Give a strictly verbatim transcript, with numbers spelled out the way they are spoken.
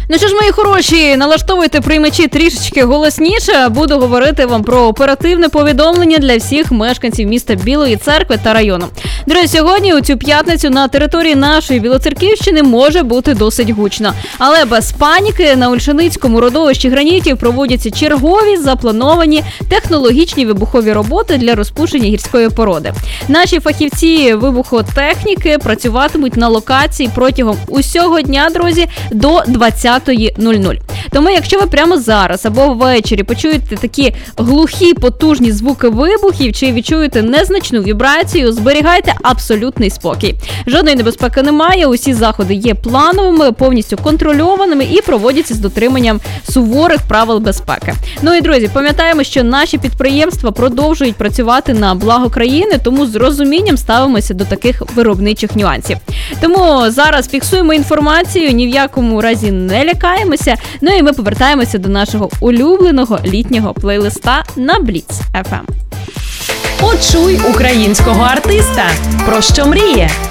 Ну що ж, мої хороші, налаштовуйте приймачі трішечки голосніше. Буду говорити вам про оперативне повідомлення для всіх мешканців міста Білої Церкви та району. Друзі, сьогодні у цю п'ятницю на території нашої Білоцерківщини може бути досить гучно. Але без паніки, на Ольшаницькому родовищі гранітів проводяться чергові заплановані технологічні вибухові роботи для розпушення гірської породи. Наші фахівці вибухотехніки працюватимуть на локації протягом усього дня, друзі, до двадцятої нуль-нуль. Тому якщо ви прямо зараз або ввечері почуєте такі глухі потужні звуки вибухів чи відчуєте незначну вібрацію, зберігайте абсолютний спокій. Жодної небезпеки немає, усі заходи є плановими, повністю контрольованими і проводяться з дотриманням суворих правил безпеки. Ну і, друзі, пам'ятаємо, що наші підприємства продовжують працювати на благо країни, тому з розумінням ставимося до таких виробничих нюансів. Тому зараз фіксуємо інформацію, ні в якому разі не лякаємося, ну і ми повертаємося до нашого улюбленого літнього плейлиста на Бліц еф ем. Почуй українського артиста. Про що мріє?